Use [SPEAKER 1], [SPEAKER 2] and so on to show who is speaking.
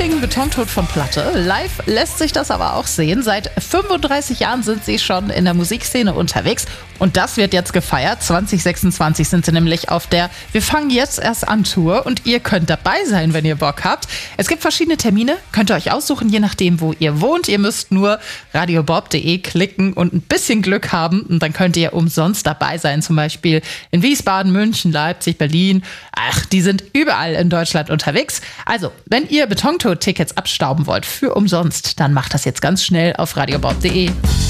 [SPEAKER 1] klingen Betontot von Platte. Live lässt sich das aber auch sehen. Seit 35 Jahren sind sie schon in der Musikszene unterwegs. Und das wird jetzt gefeiert. 2026 sind sie nämlich auf der Wir fangen jetzt erst an Tour. Und ihr könnt dabei sein, wenn ihr Bock habt. Es gibt verschiedene Termine. Könnt ihr euch aussuchen, je nachdem, wo ihr wohnt. Ihr müsst nur radiobob.de klicken und ein bisschen Glück haben. Und dann könnt ihr umsonst dabei sein. Zum Beispiel in Wiesbaden, München, Leipzig, Berlin. Ach, die sind überall in Deutschland unterwegs. Also, wenn ihr Betontot-Tickets abstauben wollt für umsonst, dann macht das jetzt ganz schnell auf radiobob.de.